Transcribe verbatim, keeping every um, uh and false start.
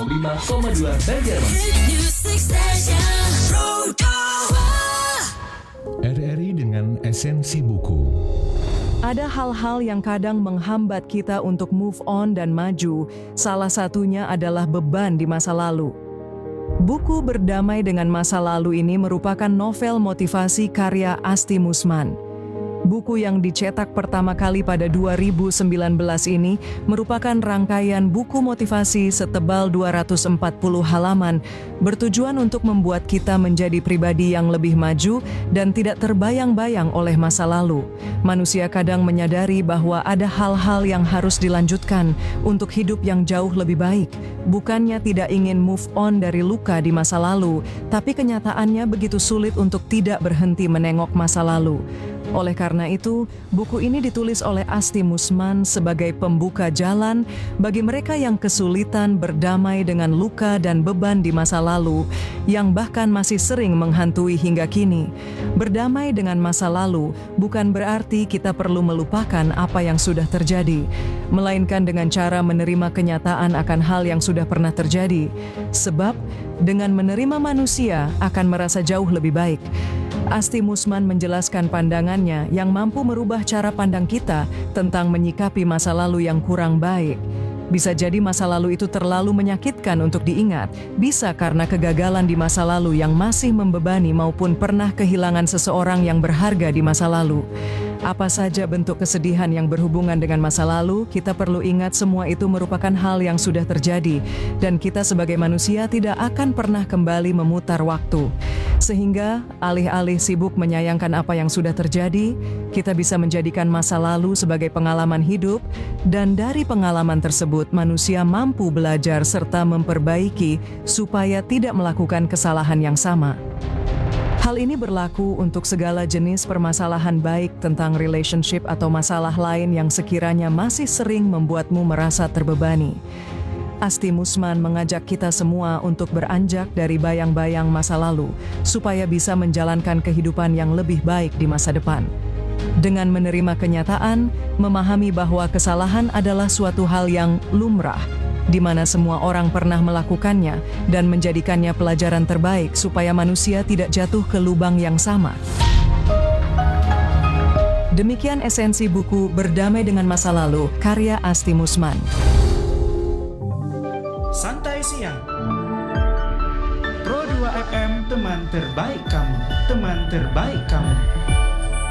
nol lima koma dua Banjarmasin. R R I dengan esensi buku. Ada hal-hal yang kadang menghambat kita untuk move on dan maju. Salah satunya adalah beban di masa lalu. Buku Berdamai dengan Masa Lalu ini merupakan novel motivasi karya Asti Musman. Buku yang dicetak pertama kali pada dua ribu sembilan belas ini merupakan rangkaian buku motivasi setebal dua ratus empat puluh halaman, bertujuan untuk membuat kita menjadi pribadi yang lebih maju dan tidak terbayang-bayang oleh masa lalu. Manusia kadang menyadari bahwa ada hal-hal yang harus dilanjutkan untuk hidup yang jauh lebih baik. Bukannya tidak ingin move on dari luka di masa lalu, tapi kenyataannya begitu sulit untuk tidak berhenti menengok masa lalu. Oleh karena itu, buku ini ditulis oleh Asti Musman sebagai pembuka jalan bagi mereka yang kesulitan berdamai dengan luka dan beban di masa lalu, yang bahkan masih sering menghantui hingga kini. Berdamai dengan masa lalu bukan berarti kita perlu melupakan apa yang sudah terjadi, melainkan dengan cara menerima kenyataan akan hal yang sudah pernah terjadi. Sebab, dengan menerima manusia akan merasa jauh lebih baik. Asti Musman menjelaskan pandangannya yang mampu merubah cara pandang kita tentang menyikapi masa lalu yang kurang baik. Bisa jadi masa lalu itu terlalu menyakitkan untuk diingat, bisa karena kegagalan di masa lalu yang masih membebani maupun pernah kehilangan seseorang yang berharga di masa lalu. Apa saja bentuk kesedihan yang berhubungan dengan masa lalu, kita perlu ingat semua itu merupakan hal yang sudah terjadi, dan kita sebagai manusia tidak akan pernah kembali memutar waktu. Sehingga, alih-alih sibuk menyayangkan apa yang sudah terjadi, kita bisa menjadikan masa lalu sebagai pengalaman hidup, dan dari pengalaman tersebut manusia mampu belajar serta memperbaiki supaya tidak melakukan kesalahan yang sama. Hal ini berlaku untuk segala jenis permasalahan baik tentang relationship atau masalah lain yang sekiranya masih sering membuatmu merasa terbebani. Asti Musman mengajak kita semua untuk beranjak dari bayang-bayang masa lalu, supaya bisa menjalankan kehidupan yang lebih baik di masa depan. Dengan menerima kenyataan, memahami bahwa kesalahan adalah suatu hal yang lumrah, di mana semua orang pernah melakukannya dan menjadikannya pelajaran terbaik supaya manusia tidak jatuh ke lubang yang sama. Demikian esensi buku Berdamai dengan Masa Lalu, karya Asti Musman. Santai Siang Pro dua F M, teman terbaik kamu, teman terbaik kamu.